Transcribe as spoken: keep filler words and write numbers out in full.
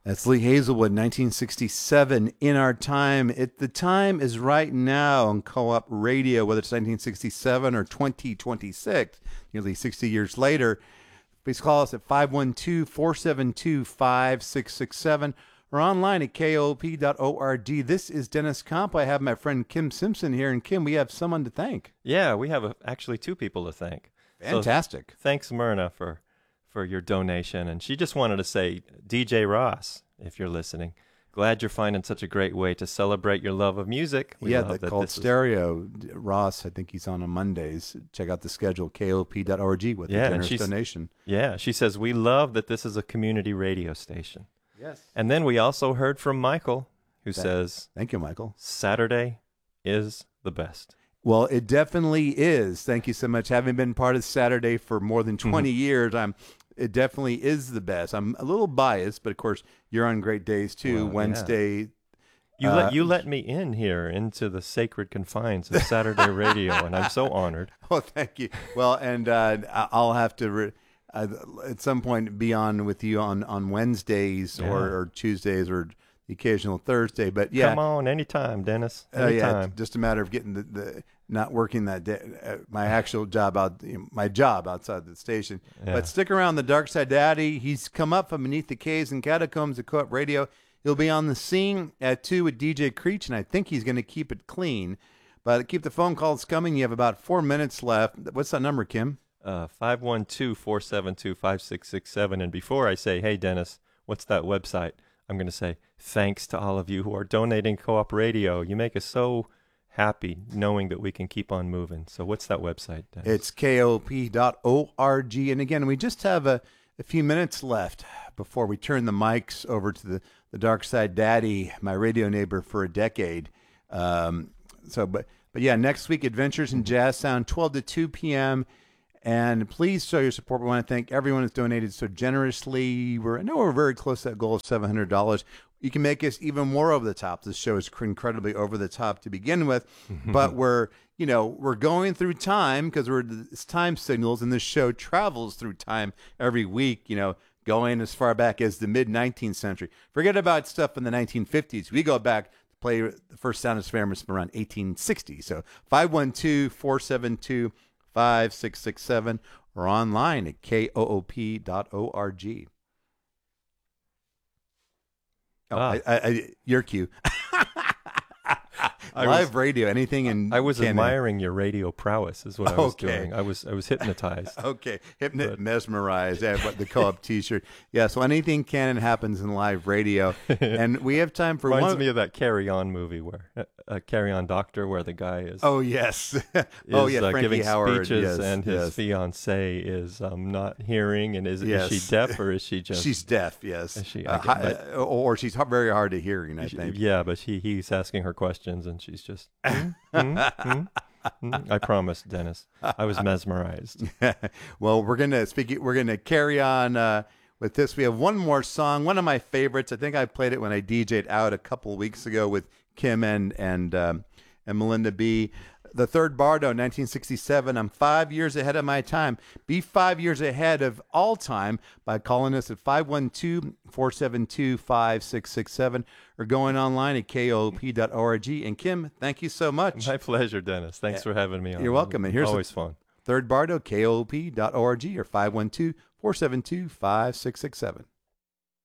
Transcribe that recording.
That's Lee Hazelwood, nineteen sixty-seven, In Our Time. It, the time is right now on Co-op Radio, whether it's nineteen sixty-seven or twenty twenty-six, nearly sixty years later. Please call us at five one two, four seven two, five six six seven or online at K O P dot org. This is Dennis Comp. I have my friend Kim Simpson here. And Kim, we have someone to thank. Yeah, we have a, actually two people to thank. Fantastic. So, thanks, Myrna, for... for your donation. And she just wanted to say, D J Ross, if you're listening, glad you're finding such a great way to celebrate your love of music. We yeah, love that called Stereo. Is... Ross, I think he's on on Mondays. Check out the schedule, K O P dot org, with yeah, a generous donation. Yeah, she says, we love that this is a community radio station. Yes. And then we also heard from Michael, who Thank, says, thank you, Michael. Saturday is the best. Well, it definitely is. Thank you so much. Having been part of Saturday for more than twenty mm-hmm. years, I'm it definitely is the best. I'm a little biased, but of course, you're on great days too. Well, Wednesday. Yeah. You uh, let you let me in here into the sacred confines of Saturday radio, and I'm so honored. Oh, thank you. Well, and uh, I'll have to re- uh, at some point be on with you on, on Wednesdays yeah. or, or Tuesdays or the occasional Thursday. But yeah, come on anytime, Dennis. Anytime. Uh, yeah, just a matter of getting the, the not working that day, uh, my actual job out, you know, my job outside the station. Yeah. But stick around. The Dark Side Daddy, he's come up from beneath the caves and catacombs of Co-op Radio. He'll be on the scene at two with D J Creech, and I think he's going to keep it clean. But keep the phone calls coming. You have about four minutes left. What's that number, Kim? Uh, five one two, four seven two, five six six seven. And before I say, hey, Dennis, what's that website? I'm going to say, thanks to all of you who are donating Co-op Radio. You make us so happy knowing that we can keep on moving. So what's that website, Dennis? It's K O P dot org. And again, we just have a, a few minutes left before we turn the mics over to the, the Dark Side Daddy, my radio neighbor for a decade. Um, so, but, but yeah, next week, Adventures in Jazz Sound, twelve to two p.m., and please show your support. We want to thank everyone who's donated so generously. We're, I know we're very close to that goal of seven hundred dollars. You can make us even more over the top. This show is incredibly over the top to begin with, but we're, you know, we're going through time because we're it's time signals, and this show travels through time every week, you know, going as far back as the mid-nineteenth century. Forget about stuff in the nineteen fifties. We go back to play the first Sound Experiments from around eighteen sixty. So five one two, four seven two, five six six seven or online at K O O P dot org. Oh, ah. I, I, I, your cue. Live was, radio, anything in I was Canada. Admiring your radio prowess is what I was okay. doing. I was I was hypnotized. okay, Hypnot- mesmerized. Yeah, what the Co-op T-shirt. Yeah, so anything canon happens in live radio, and we have time for Reminds one. me of that Carry On movie where uh, uh, Carry On Doctor, where the guy is. Oh yes. is, oh yeah, uh, Frankie giving Howard, speeches, yes, and his yes. fiancee is um, not hearing, and is, yes. is she deaf or is she just? She's deaf. Yes. Is she, uh, okay, but, or she's very hard of hearing. I she, think. Yeah, but he he's asking her questions, and she's just. mm, mm, mm, mm. I promise, Dennis. I was mesmerized. Well, we're gonna speak. We're gonna carry on uh, with this. We have one more song, one of my favorites. I think I played it when I D J'd out a couple of weeks ago with Kim and and um, and Melinda B. The Third Bardo, nineteen sixty-seven. I'm five years ahead of my time. Be five years ahead of all time by calling us at five one two, four seven two, five six six seven or going online at K O P dot org. And Kim, thank you so much. My pleasure, Dennis. Thanks for having me on. You're welcome. And here's always fun. Third Bardo, K O P dot org or five one two, four seven two, five six six seven.